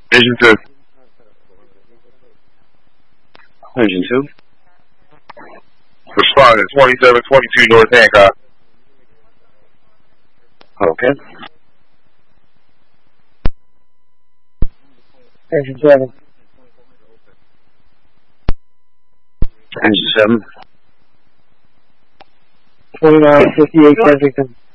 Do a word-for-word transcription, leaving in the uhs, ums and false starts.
Vision two. Vision two. Responding twenty-seven twenty-two North Hancock. Okay. Engine seven. Engine seven. twenty-nine fifty-eight Kensington.